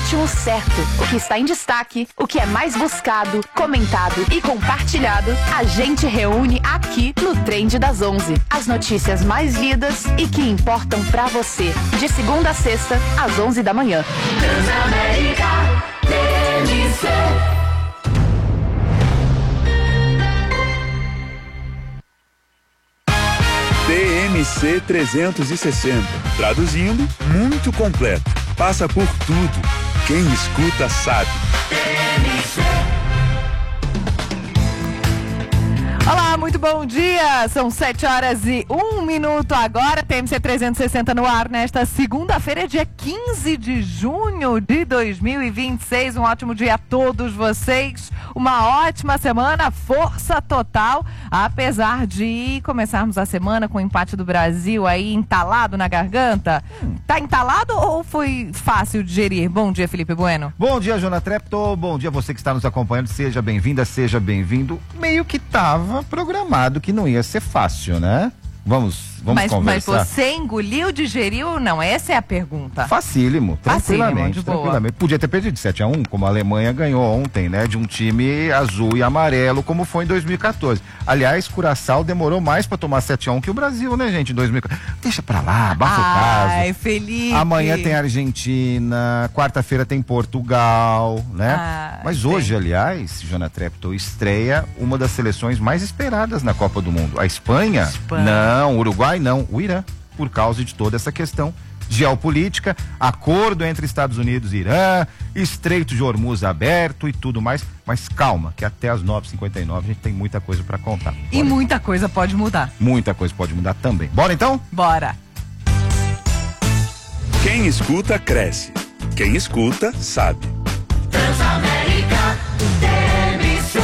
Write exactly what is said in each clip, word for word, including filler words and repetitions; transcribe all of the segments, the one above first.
ritmo certo. O que está em destaque, o que é mais buscado, comentado e compartilhado, a gente reúne aqui no Trend das onze. As notícias mais lidas e que importam pra você. De segunda a sexta, às onze da manhã. Transamérica T M C. T M C trezentos e sessenta. Traduzindo, muito completo. Passa por tudo. Quem escuta sabe. T M C. Olá, muito bom dia! São sete horas e um minuto agora. T M C trezentos e sessenta no ar nesta segunda-feira, dia quinze de junho de dois mil e vinte e seis. Um ótimo dia a todos vocês. Uma ótima semana, força total. Apesar de começarmos a semana com o empate do Brasil aí entalado na garganta. Tá entalado ou foi fácil de digerir? Bom dia, Felipe Bueno. Bom dia, Jona Trepto. Bom dia, você que está nos acompanhando. Seja bem-vinda, seja bem-vindo. Meio que tava programado que não ia ser fácil, né? Vamos, vamos mas, conversar. Mas você engoliu, digeriu ou não? Essa é a pergunta. Facílimo, tranquilamente. Facílimo, de boa. tranquilamente. Podia ter perdido de sete a um, como a Alemanha ganhou ontem, né? De um time azul e amarelo, como foi em dois mil e quatorze. Aliás, Curaçao demorou mais pra tomar sete a um que o Brasil, né, gente? Em dois mil e quatorze. Deixa pra lá, abafa o caso. Ai, Felipe. Amanhã tem Argentina, quarta-feira tem Portugal, né? Ah, mas sim. hoje, aliás, Jona Trepto, estreia uma das seleções mais esperadas na Copa do Mundo. A Espanha? Espanha. Não. Não, o Uruguai não, o Irã, por causa de toda essa questão geopolítica, acordo entre Estados Unidos e Irã, Estreito de Hormuz aberto e tudo mais, mas calma, que até as nove e cinquenta e nove a gente tem muita coisa para contar. Bora. E muita coisa pode mudar. Muita coisa pode mudar também. Bora então? Bora. Quem escuta, cresce. Quem escuta, sabe. Transamérica T M C.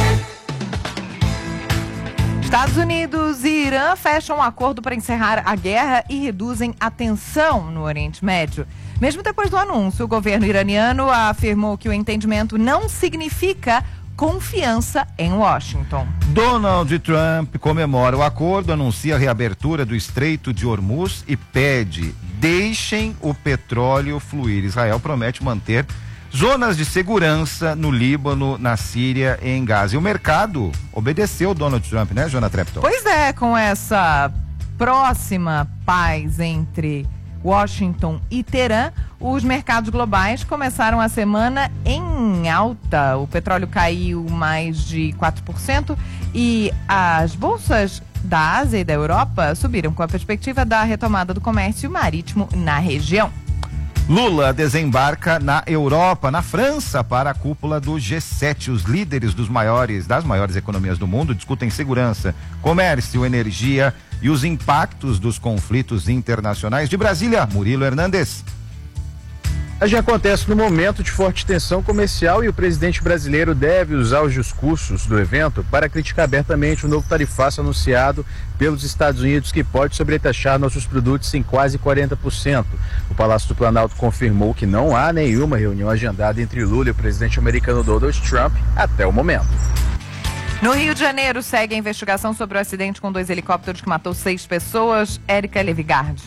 Estados Unidos e Irã fecham um acordo para encerrar a guerra e reduzem a tensão no Oriente Médio. Mesmo depois do anúncio, o governo iraniano afirmou que o entendimento não significa confiança em Washington. Donald Trump comemora o acordo, anuncia a reabertura do Estreito de Hormuz e pede: deixem o petróleo fluir. Israel promete manter zonas de segurança no Líbano, na Síria e em Gaza. E o mercado obedeceu Donald Trump, né, Jona Trepton? Pois é, com essa próxima paz entre Washington e Teherã, os mercados globais começaram a semana em alta. O petróleo caiu mais de quatro por cento e as bolsas da Ásia e da Europa subiram com a perspectiva da retomada do comércio marítimo na região. Lula desembarca na Europa, na França, para a cúpula do G sete. Os líderes dos maiores, das maiores economias do mundo discutem segurança, comércio, energia e os impactos dos conflitos internacionais. De Brasília, Murilo Hernandes. A já acontece no momento de forte tensão comercial e o presidente brasileiro deve usar os discursos do evento para criticar abertamente o novo tarifaço anunciado pelos Estados Unidos, que pode sobretaxar nossos produtos em quase quarenta por cento. O Palácio do Planalto confirmou que não há nenhuma reunião agendada entre Lula e o presidente americano Donald Trump até o momento. No Rio de Janeiro, segue a investigação sobre o acidente com dois helicópteros que matou seis pessoas. Érica Levigardi.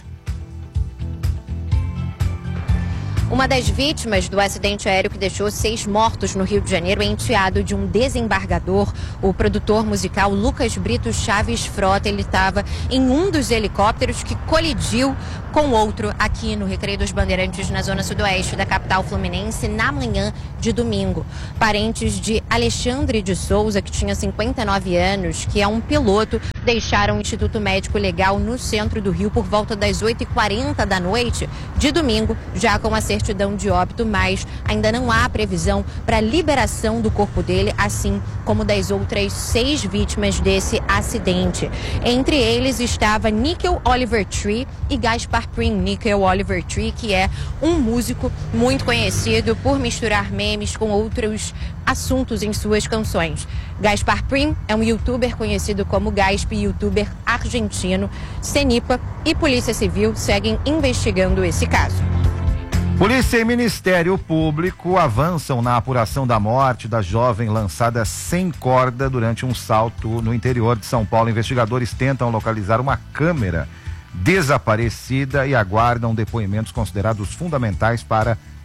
Uma das vítimas do acidente aéreo que deixou seis mortos no Rio de Janeiro é enteado de um desembargador, o produtor musical Lucas Brito Chaves Frota. Ele estava em um dos helicópteros que colidiu com outro aqui no Recreio dos Bandeirantes, na zona sudoeste da capital fluminense, na manhã de domingo. Parentes de Alexandre de Souza, que tinha cinquenta e nove anos, que é um piloto, deixaram o Instituto Médico Legal no centro do Rio por volta das oito e quarenta da noite de domingo, já com a certidão de óbito, mas ainda não há previsão para a liberação do corpo dele, assim como das outras seis vítimas desse acidente. Entre eles estava Nickel Oliver Tree e Gaspar Prim. Nickel Oliver Tree, que é um músico muito conhecido por misturar memes com outros assuntos em suas canções. Gaspar Prim é um youtuber conhecido como Gasp, youtuber argentino. Cenipa e Polícia Civil seguem investigando esse caso. Polícia e Ministério Público avançam na apuração da morte da jovem lançada sem corda durante um salto no interior de São Paulo. Investigadores tentam localizar uma câmera desaparecida e aguardam depoimentos considerados fundamentais para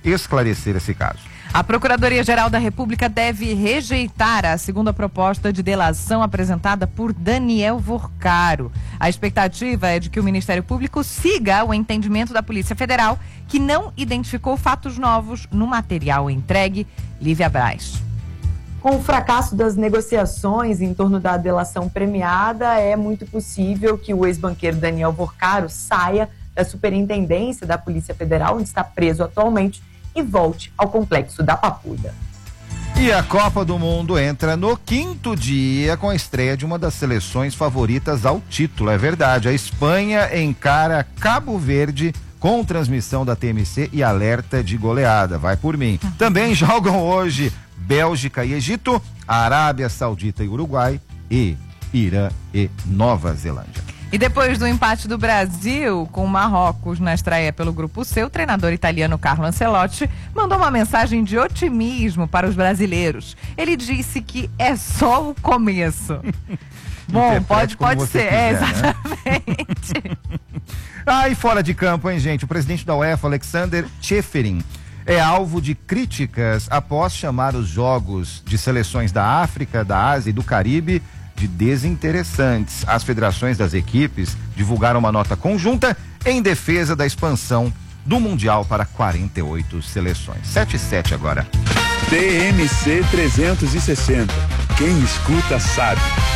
esclarecer esse caso. A Procuradoria-Geral da República deve rejeitar a segunda proposta de delação apresentada por Daniel Vorcaro. A expectativa é de que o Ministério Público siga o entendimento da Polícia Federal, que não identificou fatos novos no material entregue. Lívia Braz. Com o fracasso das negociações em torno da delação premiada, é muito possível que o ex-banqueiro Daniel Vorcaro saia da Superintendência da Polícia Federal, onde está preso atualmente, e volte ao Complexo da Papuda. E a Copa do Mundo entra no quinto dia com a estreia de uma das seleções favoritas ao título. É verdade, a Espanha encara Cabo Verde com transmissão da T M C e alerta de goleada. Vai por mim. Também jogam hoje Bélgica e Egito, Arábia Saudita e Uruguai e Irã e Nova Zelândia. E depois do empate do Brasil com o Marrocos na estreia pelo Grupo C, o treinador italiano Carlo Ancelotti mandou uma mensagem de otimismo para os brasileiros. Ele disse que é só o começo. Bom, pode, pode ser, quiser, é, exatamente. Né? Ah, e fora de campo, hein, gente? O presidente da UEFA, Alexander Ceferin, é alvo de críticas após chamar os jogos de seleções da África, da Ásia e do Caribe de desinteressantes. As federações das equipes divulgaram uma nota conjunta em defesa da expansão do Mundial para quarenta e oito seleções. sete e sete agora. T M C trezentos e sessenta. Quem escuta sabe.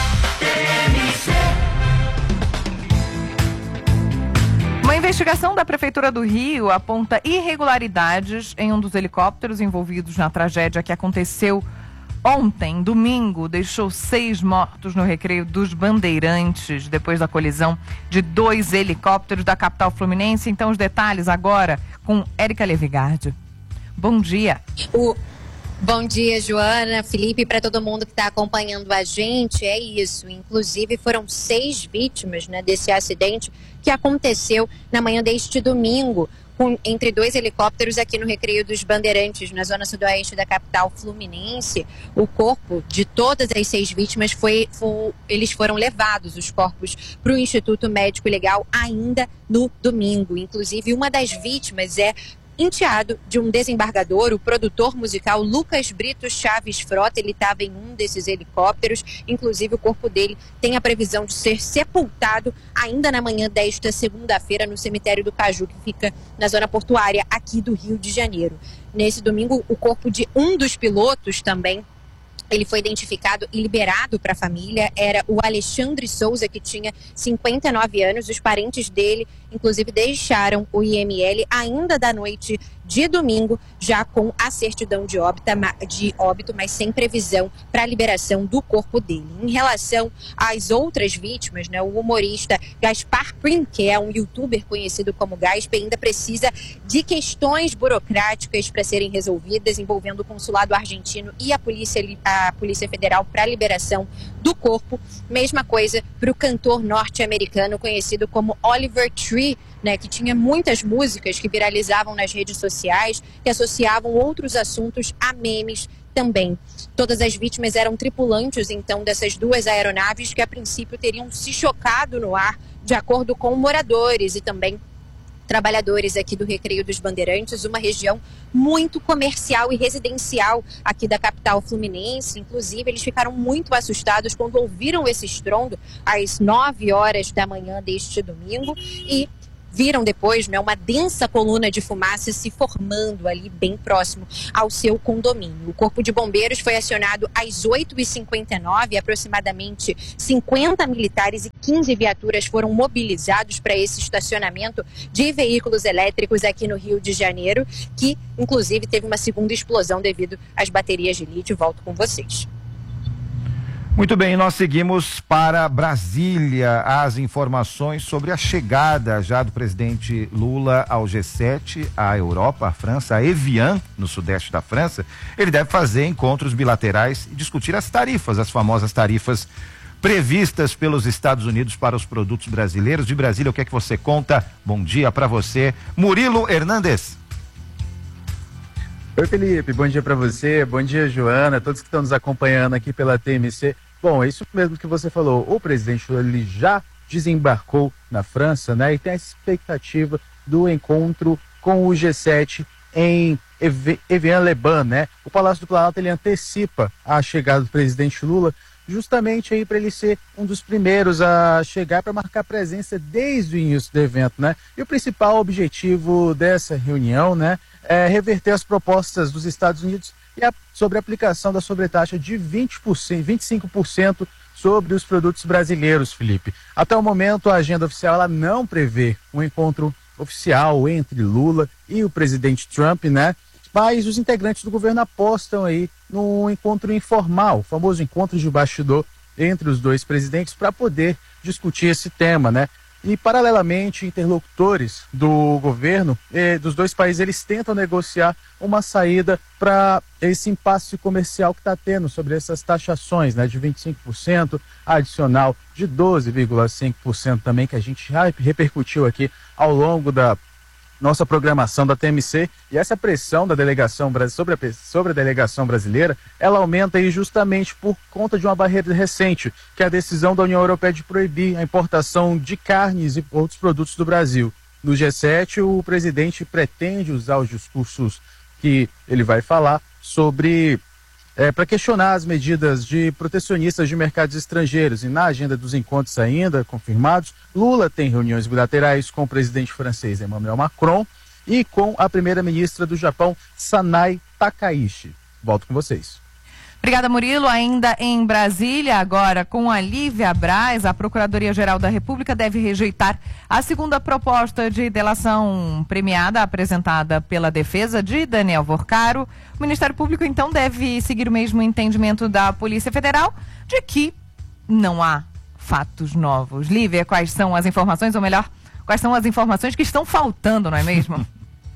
Uma investigação da Prefeitura do Rio aponta irregularidades em um dos helicópteros envolvidos na tragédia que aconteceu ontem, domingo. Deixou seis mortos no Recreio dos Bandeirantes, depois da colisão de dois helicópteros da capital fluminense. Então, os detalhes agora com Érica Levigardi. Bom dia. O... Bom dia, Joana, Felipe, para todo mundo que está acompanhando a gente. É isso, inclusive foram seis vítimas, né, desse acidente que aconteceu na manhã deste domingo, com, entre dois helicópteros aqui no Recreio dos Bandeirantes, na zona sudoeste da capital fluminense. O corpo de todas as seis vítimas, foi, foi eles foram levados, os corpos, para o Instituto Médico Legal ainda no domingo. Inclusive, uma das vítimas é enteado de um desembargador, o produtor musical Lucas Brito Chaves Frota. Ele estava em um desses helicópteros, inclusive o corpo dele tem a previsão de ser sepultado ainda na manhã desta segunda-feira no cemitério do Caju, que fica na zona portuária aqui do Rio de Janeiro. Nesse domingo, o corpo de um dos pilotos também, ele foi identificado e liberado para a família. Era o Alexandre Souza, que tinha cinquenta e nove anos. Os parentes dele, inclusive, deixaram o I M L ainda da noite de domingo, já com a certidão de óbito, de óbito mas sem previsão para a liberação do corpo dele. Em relação às outras vítimas, né, o humorista Gaspar Prim, que é um youtuber conhecido como Gaspe, ainda precisa de questões burocráticas para serem resolvidas, envolvendo o consulado argentino e a Polícia, a Polícia Federal para a liberação do corpo. Mesma coisa para o cantor norte-americano conhecido como Oliver Tree, né, que tinha muitas músicas que viralizavam nas redes sociais, que associavam outros assuntos a memes também. Todas as vítimas eram tripulantes, então, dessas duas aeronaves que, a princípio, teriam se chocado no ar, de acordo com moradores e também trabalhadores aqui do Recreio dos Bandeirantes, uma região muito comercial e residencial aqui da capital fluminense. Inclusive, eles ficaram muito assustados quando ouviram esse estrondo às nove horas da manhã deste domingo e viram depois, né, uma densa coluna de fumaça se formando ali bem próximo ao seu condomínio. O Corpo de Bombeiros foi acionado às oito e cinquenta e nove, aproximadamente cinquenta militares e quinze viaturas foram mobilizados para esse estacionamento de veículos elétricos aqui no Rio de Janeiro, que inclusive teve uma segunda explosão devido às baterias de lítio. Volto com vocês. Muito bem, nós seguimos para Brasília. As informações sobre a chegada já do presidente Lula ao G sete, à Europa, à França, a Evian, no sudeste da França. Ele deve fazer encontros bilaterais e discutir as tarifas, as famosas tarifas previstas pelos Estados Unidos para os produtos brasileiros. De Brasília, o que é que você conta? Bom dia para você, Murilo Hernandes. Oi, Felipe, bom dia para você, bom dia, Joana, todos que estão nos acompanhando aqui pela T M C. Bom, é isso mesmo que você falou, o presidente Lula, ele já desembarcou na França, né, e tem a expectativa do encontro com o G sete em Evian-le-Bain, né? O Palácio do Planalto ele antecipa a chegada do presidente Lula, justamente aí para ele ser um dos primeiros a chegar para marcar presença desde o início do evento, né? E o principal objetivo dessa reunião, né, é reverter as propostas dos Estados Unidos e a, sobre a aplicação da sobretaxa de vinte por cento, vinte e cinco por cento sobre os produtos brasileiros, Felipe. Até o momento, a agenda oficial ela não prevê um encontro oficial entre Lula e o presidente Trump, né? Mas os integrantes do governo apostam aí num encontro informal, o famoso encontro de bastidor entre os dois presidentes para poder discutir esse tema, né? E, paralelamente, interlocutores do governo e dos dois países, eles tentam negociar uma saída para esse impasse comercial que está tendo sobre essas taxações, né, de vinte e cinco por cento, adicional de doze vírgula cinco por cento também, que a gente já repercutiu aqui ao longo da nossa programação da T M C, e essa pressão da delegação sobre a, sobre a delegação brasileira, ela aumenta aí justamente por conta de uma barreira recente, que é a decisão da União Europeia de proibir a importação de carnes e outros produtos do Brasil. No G sete, o presidente pretende usar os discursos que ele vai falar sobre É, para questionar as medidas de protecionistas de mercados estrangeiros. E na agenda dos encontros ainda confirmados, Lula tem reuniões bilaterais com o presidente francês Emmanuel Macron e com a primeira-ministra do Japão, Sanai Takaishi. Volto com vocês. Obrigada, Murilo. Ainda em Brasília, agora com a Lívia Braz, a Procuradoria-Geral da República deve rejeitar a segunda proposta de delação premiada apresentada pela defesa de Daniel Vorcaro. O Ministério Público, então, deve seguir o mesmo entendimento da Polícia Federal de que não há fatos novos. Lívia, quais são as informações, ou melhor, quais são as informações que estão faltando, não é mesmo?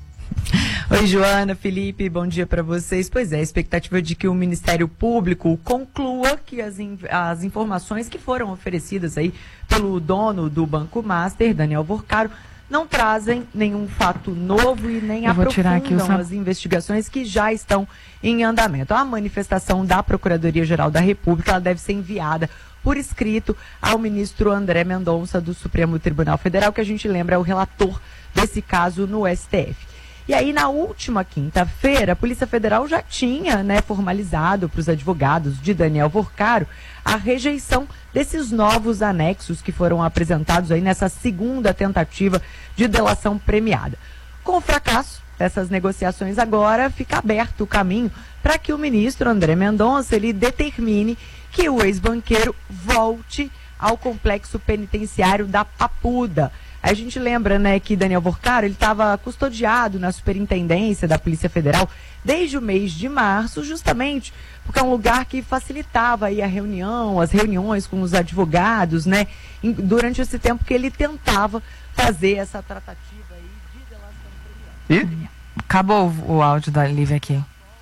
Oi, Joana, Felipe, bom dia para vocês. Pois é, a expectativa é de que o Ministério Público conclua que as, in- as informações que foram oferecidas aí pelo dono do Banco Master, Daniel Vorcaro, não trazem nenhum fato novo e nem Eu vou tirar aqui o aprofundam sab- as investigações que já estão em andamento. A manifestação da Procuradoria-Geral da República ela deve ser enviada por escrito ao ministro André Mendonça do Supremo Tribunal Federal, que a gente lembra é o relator desse caso no S T F. E aí, na última quinta-feira, a Polícia Federal já tinha, né, formalizado para os advogados de Daniel Vorcaro a rejeição desses novos anexos que foram apresentados aí nessa segunda tentativa de delação premiada. Com o fracasso dessas negociações, agora fica aberto o caminho para que o ministro André Mendonça ele determine que o ex-banqueiro volte ao complexo penitenciário da Papuda. A gente lembra, né, que Daniel Vorcaro ele estava custodiado na Superintendência da Polícia Federal desde o mês de março, justamente porque é um lugar que facilitava aí a reunião, as reuniões com os advogados, né, em, durante esse tempo que ele tentava fazer essa tratativa aí de delação premiada. E Acabou o áudio da Lívia aqui.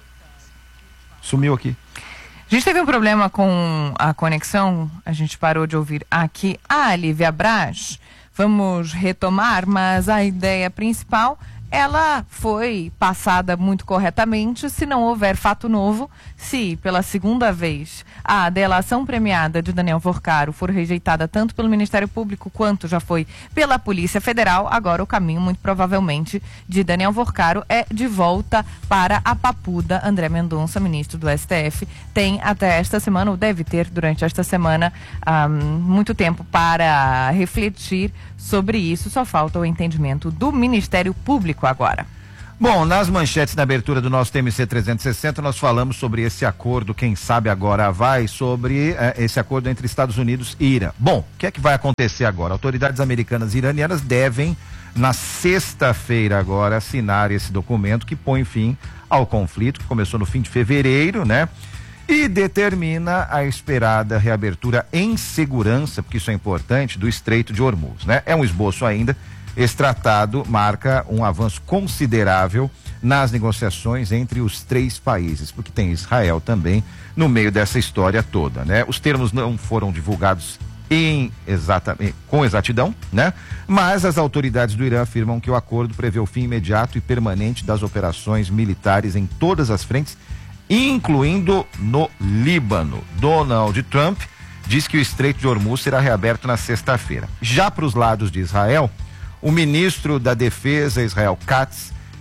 sumiu aqui. A gente teve um problema com a conexão, a gente parou de ouvir aqui a Lívia Braz. Vamos retomar, mas a ideia principal, ela foi passada muito corretamente. Se não houver fato novo, se pela segunda vez a delação premiada de Daniel Vorcaro for rejeitada tanto pelo Ministério Público quanto já foi pela Polícia Federal, agora o caminho, muito provavelmente, de Daniel Vorcaro é de volta para a Papuda. André Mendonça, ministro do S T F, tem até esta semana, ou deve ter durante esta semana, um, muito tempo para refletir sobre isso. Só falta o entendimento do Ministério Público agora. Bom, nas manchetes na abertura do nosso T M C trezentos e sessenta, nós falamos sobre esse acordo, quem sabe agora vai, sobre eh, esse acordo entre Estados Unidos e Irã. Bom, o que é que vai acontecer agora? Autoridades americanas e iranianas devem, na sexta-feira agora, assinar esse documento que põe fim ao conflito, que começou no fim de fevereiro, né? E determina a esperada reabertura em segurança, porque isso é importante, do Estreito de Hormuz, né? É um esboço ainda. Esse tratado marca um avanço considerável nas negociações entre os três países, porque tem Israel também no meio dessa história toda, né? Os termos não foram divulgados em exatamente, com exatidão, né? Mas as autoridades do Irã afirmam que o acordo prevê o fim imediato e permanente das operações militares em todas as frentes, incluindo no Líbano. Donald Trump diz que o Estreito de Hormuz será reaberto na sexta-feira. Já para os lados de Israel, o ministro da Defesa, Israel Katz,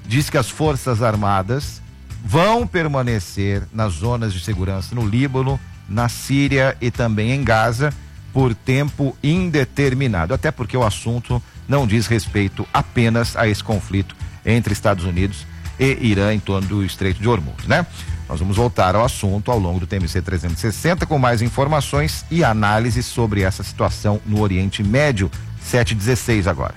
diz que as Forças Armadas vão permanecer nas zonas de segurança no Líbano, na Síria e também em Gaza por tempo indeterminado, até porque o assunto não diz respeito apenas a esse conflito entre Estados Unidos e Irã em torno do Estreito de Hormuz, né? Nós vamos voltar ao assunto ao longo do T M C trezentos e sessenta com mais informações e análises sobre essa situação no Oriente Médio. sete e dezesseis agora.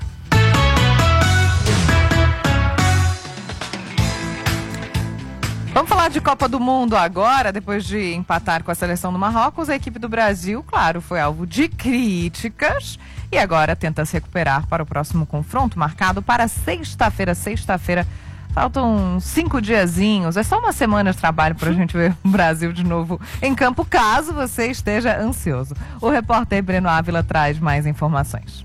Vamos falar de Copa do Mundo agora, depois de empatar com a seleção do Marrocos. A equipe do Brasil, claro, foi alvo de críticas e agora tenta se recuperar para o próximo confronto, marcado para sexta-feira. Sexta-feira, faltam cinco diazinhos, é só uma semana de trabalho para a gente ver o Brasil de novo em campo, caso você esteja ansioso. O repórter Breno Ávila traz mais informações.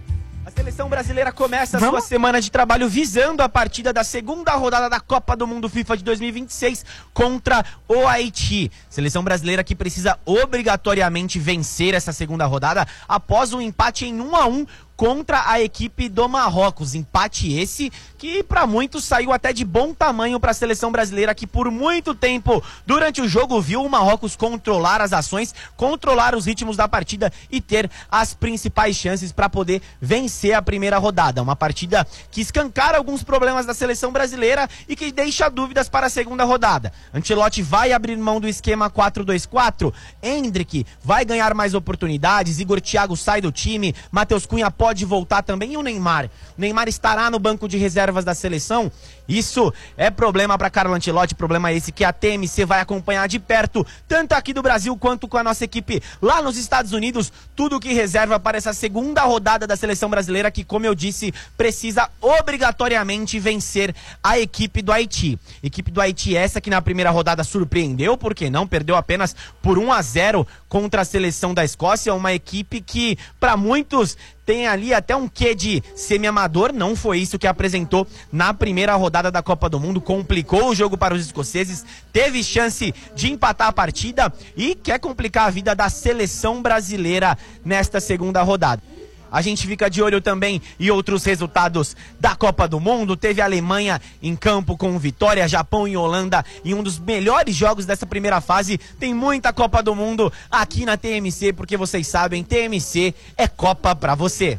A seleção brasileira começa a Vamos? sua semana de trabalho visando a partida da segunda rodada da Copa do Mundo FIFA de dois mil e vinte e seis contra o Haiti. Seleção brasileira que precisa obrigatoriamente vencer essa segunda rodada após um empate em um a um contra a equipe do Marrocos. Empate esse que para muitos saiu até de bom tamanho para a seleção brasileira, que por muito tempo durante o jogo viu o Marrocos controlar as ações, controlar os ritmos da partida e ter as principais chances para poder vencer a primeira rodada. Uma partida que escancara alguns problemas da seleção brasileira e que deixa dúvidas para a segunda rodada. Ancelotti vai abrir mão do esquema quatro dois quatro, Endrick vai ganhar mais oportunidades, Igor Thiago sai do time, Matheus Cunha pode voltar também, e o Neymar? O Neymar estará no banco de reservas da seleção? Isso é problema para Carlo Ancelotti, problema esse que a T M C vai acompanhar de perto, tanto aqui do Brasil quanto com a nossa equipe lá nos Estados Unidos, tudo que reserva para essa segunda rodada da seleção brasileira, que, como eu disse, precisa obrigatoriamente vencer a equipe do Haiti. Equipe do Haiti essa que na primeira rodada surpreendeu, porque não perdeu apenas por um a zero contra a seleção da Escócia, uma equipe que para muitos tem ali até um quê de semi-amador. Não foi isso que apresentou na primeira rodada da Copa do Mundo, complicou o jogo para os escoceses, teve chance de empatar a partida e quer complicar a vida da seleção brasileira nesta segunda rodada. A gente fica de olho também em outros resultados da Copa do Mundo. Teve a Alemanha em campo com vitória, Japão e Holanda em um dos melhores jogos dessa primeira fase. Tem muita Copa do Mundo aqui na T M C, porque vocês sabem, T M C é Copa pra você.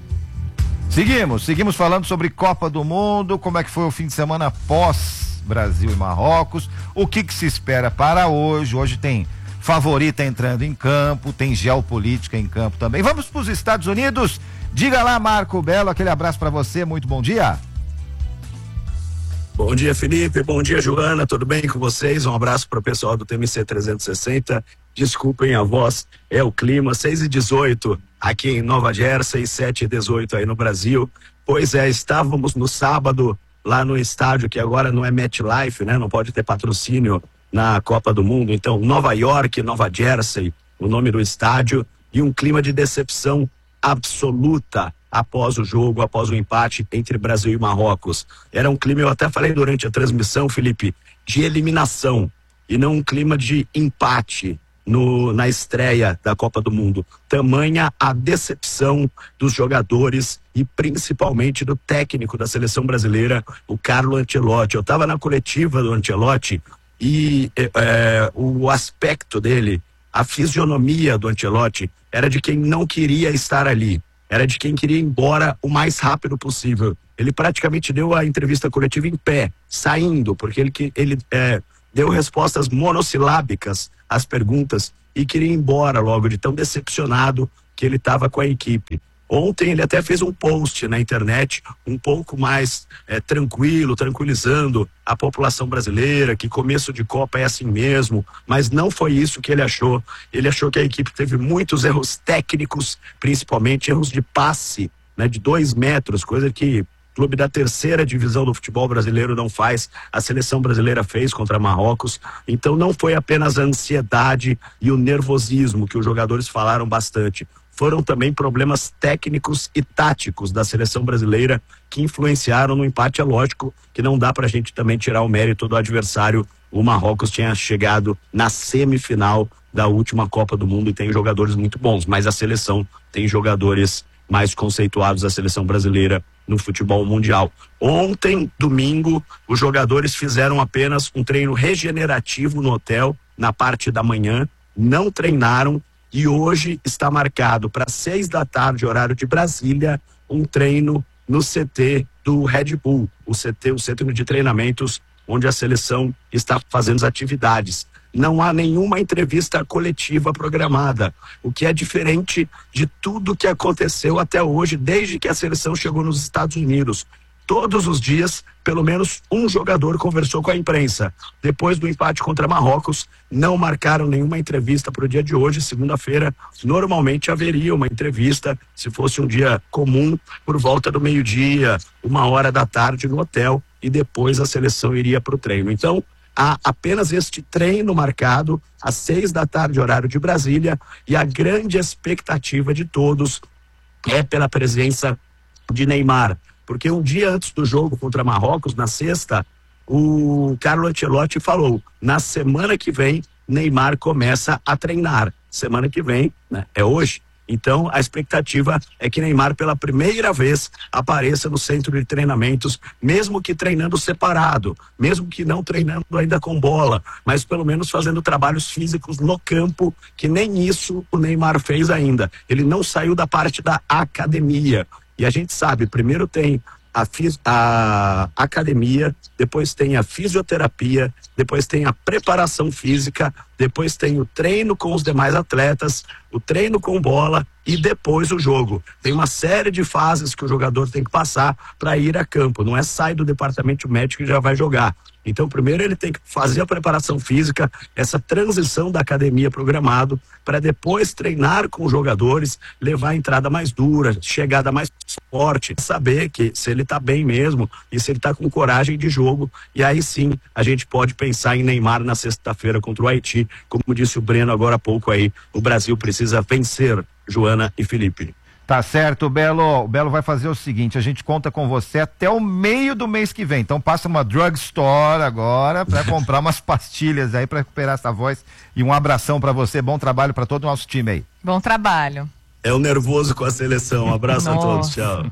Seguimos, seguimos falando sobre Copa do Mundo, como é que foi o fim de semana pós Brasil e Marrocos, o que que se espera para hoje. Hoje tem favorita entrando em campo, tem geopolítica em campo também. Vamos para os Estados Unidos. Diga lá, Marco Belo, aquele abraço para você, muito bom dia. Bom dia, Felipe, bom dia, Joana, tudo bem com vocês? Um abraço para o pessoal do T M C trezentos e sessenta. Desculpem a voz, é o clima, seis e dezoito aqui em Nova Jersey, sete e dezoito aí no Brasil. Pois é, estávamos no sábado lá no estádio, que agora não é MetLife, né? Não pode ter patrocínio na Copa do Mundo. Então, Nova York, Nova Jersey, o nome do estádio, e um clima de decepção absoluta após o jogo, após o empate entre Brasil e Marrocos. Era um clima, eu até falei durante a transmissão, Felipe, de eliminação, e não um clima de empate no, na estreia da Copa do Mundo. Tamanha a decepção dos jogadores e principalmente do técnico da seleção brasileira, o Carlo Ancelotti. Eu estava na coletiva do Ancelotti e é, o aspecto dele, a fisionomia do Ancelotti era de quem não queria estar ali, era de quem queria ir embora o mais rápido possível. Ele praticamente deu a entrevista coletiva em pé, saindo, porque ele, ele é, deu respostas monossilábicas às perguntas e queria ir embora logo, de tão decepcionado que ele estava com a equipe. Ontem ele até fez um post na internet um pouco mais é, tranquilo, tranquilizando a população brasileira, que começo de Copa é assim mesmo, mas não foi isso que ele achou. Ele achou que a equipe teve muitos erros técnicos, principalmente erros de passe, né, de dois metros, coisa que o clube da terceira divisão do futebol brasileiro não faz, a seleção brasileira fez contra Marrocos. Então não foi apenas a ansiedade e o nervosismo que os jogadores falaram bastante. Foram também problemas técnicos e táticos da seleção brasileira que influenciaram no empate. É lógico que não dá pra gente também tirar o mérito do adversário. O Marrocos tinha chegado na semifinal da última Copa do Mundo e tem jogadores muito bons, mas a seleção tem jogadores mais conceituados. A seleção brasileira no futebol mundial. Ontem, domingo, os jogadores fizeram apenas um treino regenerativo no hotel, na parte da manhã, não treinaram, e hoje está marcado para seis da tarde, horário de Brasília, um treino no C T do Red Bull, o C T, o Centro de Treinamentos, onde a seleção está fazendo as atividades. Não há nenhuma entrevista coletiva programada, o que é diferente de tudo que aconteceu até hoje, desde que a seleção chegou nos Estados Unidos. Todos os dias, pelo menos um jogador conversou com a imprensa. Depois do empate contra Marrocos, não marcaram nenhuma entrevista para o dia de hoje, segunda-feira. Normalmente haveria uma entrevista, se fosse um dia comum, por volta do meio-dia, uma hora da tarde no hotel, e depois a seleção iria para o treino. Então, há apenas este treino marcado às seis da tarde, horário de Brasília, e a grande expectativa de todos é pela presença de Neymar. Porque um dia antes do jogo contra Marrocos, na sexta, o Carlo Ancelotti falou: na semana que vem, Neymar começa a treinar. Semana que vem, né, é hoje. Então, a expectativa é que Neymar, pela primeira vez, apareça no centro de treinamentos, mesmo que treinando separado, mesmo que não treinando ainda com bola, mas pelo menos fazendo trabalhos físicos no campo, que nem isso o Neymar fez ainda. Ele não saiu da parte da academia. E a gente sabe, primeiro tem a, fis, a academia, depois tem a fisioterapia, depois tem a preparação física, depois tem o treino com os demais atletas, o treino com bola e depois o jogo. Tem uma série de fases que o jogador tem que passar para ir a campo. Não é sair do departamento médico e já vai jogar. Então, primeiro ele tem que fazer a preparação física, essa transição da academia programado, para depois treinar com os jogadores, levar a entrada mais dura, chegada mais forte, saber que se ele tá bem mesmo e se ele tá com coragem de jogo. E aí sim, a gente pode pensar em Neymar na sexta-feira contra o Haiti. Como disse o Breno agora há pouco aí, o Brasil precisa vencer, Joana e Felipe. Tá certo, Belo. O Belo vai fazer o seguinte: a gente conta com você até o meio do mês que vem. Então passa uma drugstore agora para comprar umas pastilhas aí para recuperar essa voz. E um abração para você, bom trabalho para todo o nosso time aí. Bom trabalho. É o nervoso com a seleção. Um abraço a todos, tchau.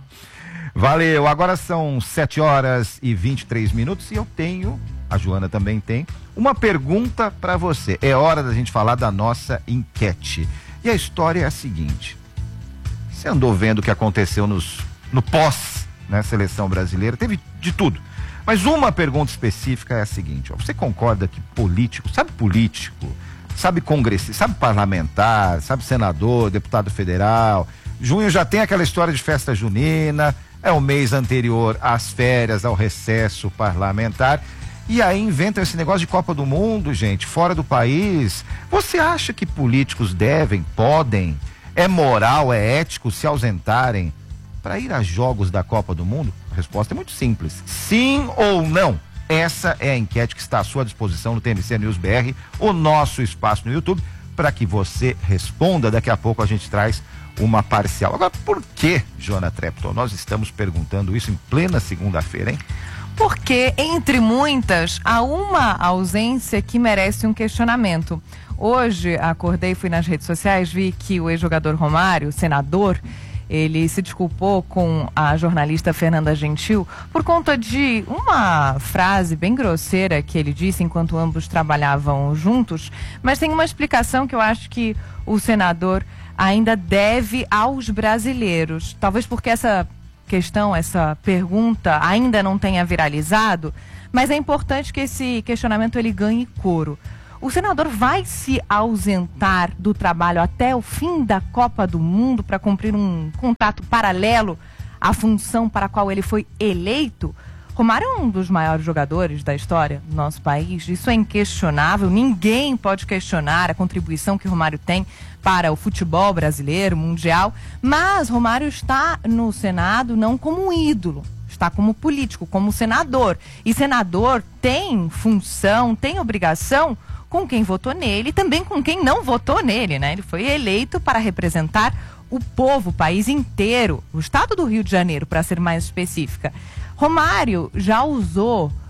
Valeu. Agora são sete horas e vinte e três minutos e eu tenho, a Joana também tem, uma pergunta para você. É hora da gente falar da nossa enquete. E a história é a seguinte: você andou vendo o que aconteceu nos, no pós, né, seleção brasileira, teve de tudo. Mas uma pergunta específica é a seguinte: ó, você concorda que político, sabe político, sabe congressista, sabe parlamentar, sabe senador, deputado federal, junho já tem aquela história de festa junina, é o mês anterior às férias, ao recesso parlamentar, e aí inventam esse negócio de Copa do Mundo, gente, fora do país. Você acha que políticos devem, podem, é moral, é ético se ausentarem para ir a jogos da Copa do Mundo? A resposta é muito simples: sim ou não. Essa é a enquete que está à sua disposição no T M C News B R, o nosso espaço no YouTube, para que você responda. Daqui a pouco a gente traz uma parcial. Agora, por que, Joana Trepton, nós estamos perguntando isso em plena segunda-feira, hein? Porque, entre muitas, há uma ausência que merece um questionamento. Hoje, acordei, fui nas redes sociais, vi que o ex-jogador Romário, senador, ele se desculpou com a jornalista Fernanda Gentil por conta de uma frase bem grosseira que ele disse enquanto ambos trabalhavam juntos, mas tem uma explicação que eu acho que o senador ainda deve aos brasileiros. Talvez porque essa questão, essa pergunta ainda não tenha viralizado, mas é importante que esse questionamento ele ganhe coro. O senador vai se ausentar do trabalho até o fim da Copa do Mundo para cumprir um contrato paralelo à função para a qual ele foi eleito? Romário é um dos maiores jogadores da história do nosso país, isso é inquestionável, ninguém pode questionar a contribuição que Romário tem para o futebol brasileiro, mundial, mas Romário está no Senado não como um ídolo, está como político, como senador. E senador tem função, tem obrigação com quem votou nele e também com quem não votou nele, né? Ele foi eleito para representar o povo, o país inteiro, o estado do Rio de Janeiro, para ser mais específica. Romário já usou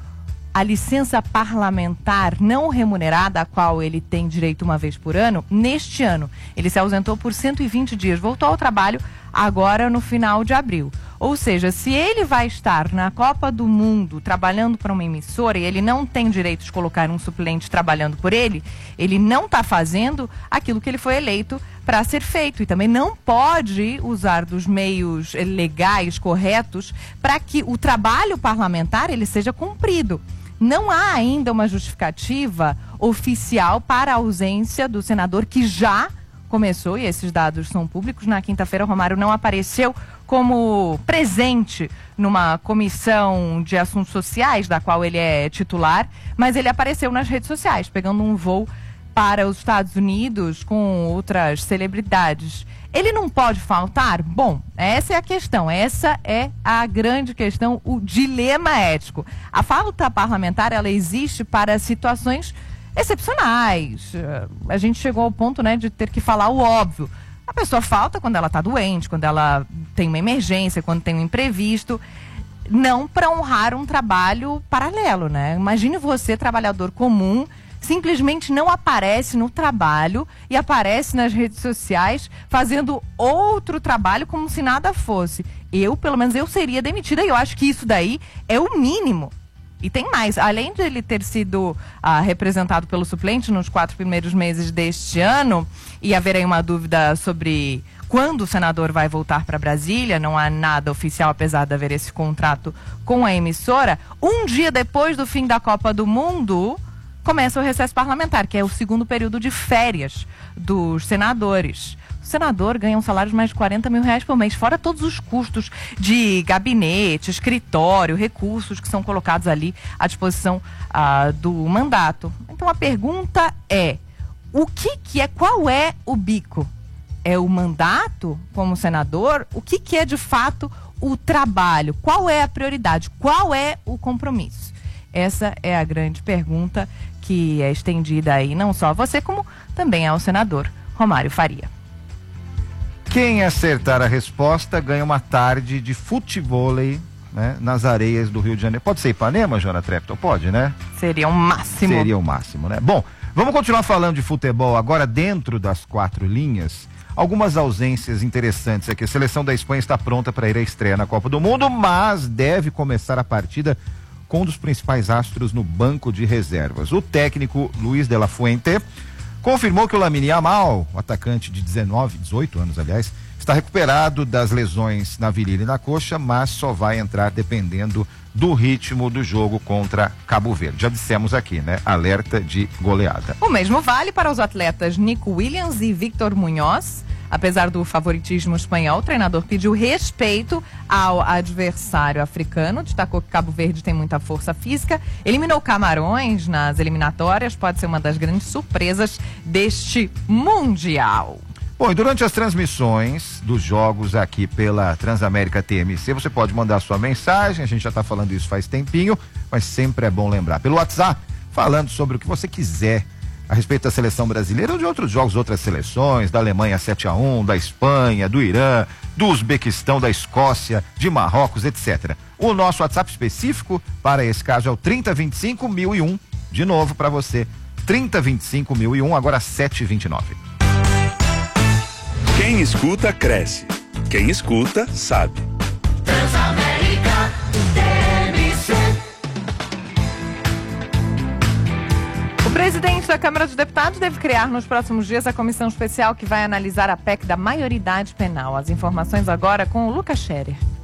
a licença parlamentar não remunerada, a qual ele tem direito uma vez por ano, neste ano. Ele se ausentou por cento e vinte dias, voltou ao trabalho agora no final de abril. Ou seja, se ele vai estar na Copa do Mundo trabalhando para uma emissora e ele não tem direito de colocar um suplente trabalhando por ele, ele não está fazendo aquilo que ele foi eleito para ser feito. E também não pode usar dos meios legais corretos para que o trabalho parlamentar ele seja cumprido. Não há ainda uma justificativa oficial para a ausência do senador, que já começou, e esses dados são públicos. Na quinta-feira, Romário não apareceu como presente numa comissão de assuntos sociais, da qual ele é titular, mas ele apareceu nas redes sociais, pegando um voo para os Estados Unidos com outras celebridades. Ele não pode faltar? Bom, essa é a questão, essa é a grande questão, o dilema ético. A falta parlamentar, ela existe para situações excepcionais. A gente chegou ao ponto, né, de ter que falar o óbvio. A pessoa falta quando ela está doente, quando ela tem uma emergência, quando tem um imprevisto, não para honrar um trabalho paralelo, né? Imagine você, trabalhador comum, simplesmente não aparece no trabalho e aparece nas redes sociais fazendo outro trabalho como se nada fosse. Eu, pelo menos, eu seria demitida, e eu acho que isso daí é o mínimo. E tem mais, além de ele ter sido ah, representado pelo suplente nos quatro primeiros meses deste ano, e haver aí uma dúvida sobre quando o senador vai voltar para Brasília, não há nada oficial, apesar de haver esse contrato com a emissora, um dia depois do fim da Copa do Mundo, começa o recesso parlamentar, que é o segundo período de férias dos senadores. O senador ganha um salário de mais de quarenta mil reais por mês, fora todos os custos de gabinete, escritório, recursos que são colocados ali à disposição ah, do mandato. Então a pergunta é, o que que é, qual é o bico? É o mandato como senador? O que que é de fato o trabalho? Qual é a prioridade? Qual é o compromisso? Essa é a grande pergunta que é estendida aí não só a você, como também ao senador Romário Faria. Quem acertar a resposta ganha uma tarde de futevôlei, né, nas areias do Rio de Janeiro. Pode ser Ipanema, Joana Trepton? Pode, né? Seria o máximo. Seria o máximo, né? Bom, vamos continuar falando de futebol agora dentro das quatro linhas. Algumas ausências interessantes aqui. A seleção da Espanha está pronta para ir à estreia na Copa do Mundo, mas deve começar a partida com um dos principais astros no banco de reservas. O técnico Luiz de la Fuente confirmou que o Lamine Yamal, o atacante de dezenove, dezoito anos, aliás, está recuperado das lesões na virilha e na coxa, mas só vai entrar dependendo do ritmo do jogo contra Cabo Verde. Já dissemos aqui, né? Alerta de goleada. O mesmo vale para os atletas Nico Williams e Victor Munhoz. Apesar do favoritismo espanhol, o treinador pediu respeito ao adversário africano, destacou que Cabo Verde tem muita força física, eliminou Camarões nas eliminatórias, pode ser uma das grandes surpresas deste Mundial. Bom, e durante as transmissões dos jogos aqui pela Transamérica T M C, você pode mandar sua mensagem, a gente já está falando isso faz tempinho, mas sempre é bom lembrar. Pelo WhatsApp, falando sobre o que você quiser a respeito da seleção brasileira ou de outros jogos, outras seleções, da Alemanha sete a um, da Espanha, do Irã, do Uzbequistão, da Escócia, de Marrocos, etcétera. O nosso WhatsApp específico para esse caso é o trinta, vinte e cinco, mil e um. De novo para você, trinta, vinte e cinco, mil e um, agora sete e vinte e nove. Quem escuta, cresce. Quem escuta, sabe. Transamérica T M C. O presidente da Câmara dos Deputados deve criar nos próximos dias a comissão especial que vai analisar a P E C da maioridade penal. As informações agora com o Lucas Scherer.